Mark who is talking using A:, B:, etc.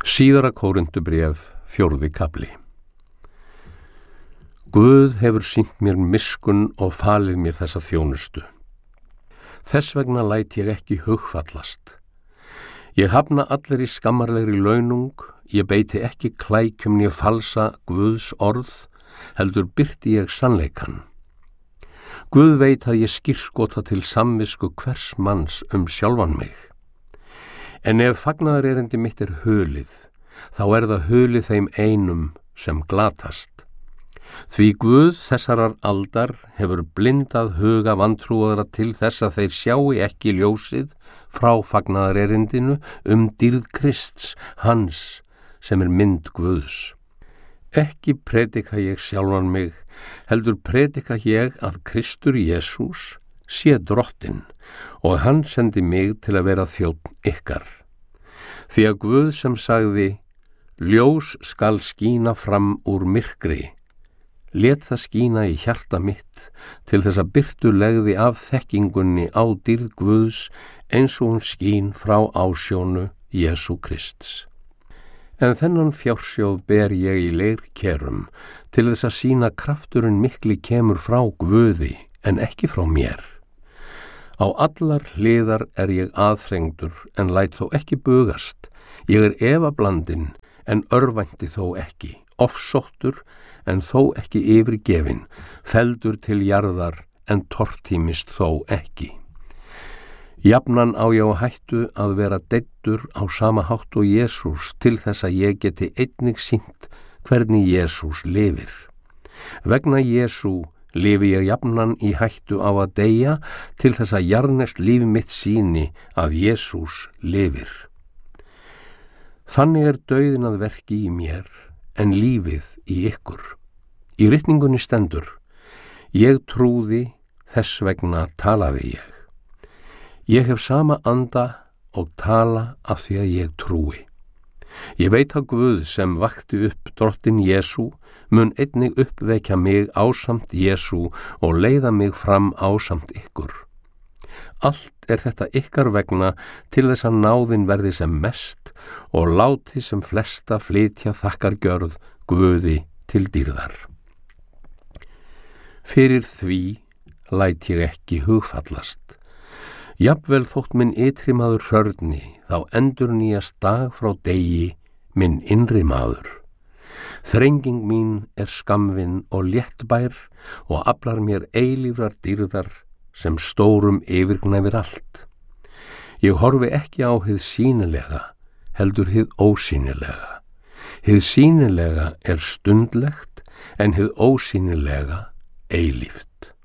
A: Síðara Kórinthubréf, 4. kafli. Guð hefur sýnt mér miskunn og falið mér þessa þjónustu. Þess vegna læt ég ekki hugfallast. Ég hafna allir í skammarlegri launung, ég beiti ekki klækjum né falsa Guðs orð, heldur birti ég sannleikann. Guð veit að ég skírskota til samvisku hvers manns sjálfan mig. En ef fagnaðarerindi mitt hulið, þá það hulið þeim einum sem glatast. Því Guð þessarar aldar hefur blindað huga vantrúaðra til þess að þeir sjái ekki ljósið frá fagnaðarerindinu dýrð Krists, hans sem mynd Guðs. Ekki predika ég sjálfan mig, heldur predika ég að Kristur Jesús sé drottinn og hann sendi mig til að vera þjónn ykkar. Því að Guð sem sagði, ljós skal skína fram úr myrkri, lét það skína í hjarta mitt til þess að birtu legði af þekkingunni á dýrð Guðs eins og hún skín frá ásjónu Jesú Krists. En þennan fjársjóð ber ég í leirkerum til þess að sýna krafturinn mikli kemur frá Guði en ekki frá mér. Á allar hliðar ég aðþrengdur en læt þó ekki bugast. Ég efablandinn en örvænti þó ekki, ofsóttur en þó ekki yfirgefinn, felldur til jarðar en tortímist þó ekki. Jafnan á ég á hættu að vera deyddur á sama hátt og Jesús til þess að ég geti einnig sýnt hvernig Jesús lifir. Vegna Jesú lifi ég jafnan í hættu á að deyja til þess að jarðneskt líf mitt sýni að Jesús lifir. Þannig dauðinn að verki í mér en lífið í ykkur. Í ritningunni stendur, ég trúði, þess vegna talaði ég. Ég hef sama anda og tala af því að ég trúi. Ég veit að Guð sem vakti upp drottinn Jesú mun einnig uppvekja mig ásamt Jesú og leiða mig fram ásamt ykkur. Allt þetta ykkar vegna til þess að náðin verði sem mest og láti sem flesta flytja þakkargjörð Guði til dýrðar. Fyrir því læt ég ekki hugfallast. Jafnvel þótt minn ytri maður hrörni, þá endurnýjast dag frá degi minn innri maður. Þrenging mín skammvinn og léttbær og aflar mér eilífrar dýrðar sem stórum yfirgnæfir allt. Ég horfi ekki á hið sýnilega, heldur hið ósýnilega. Hið sýnilega stundlegt en hið ósýnilega eilíft.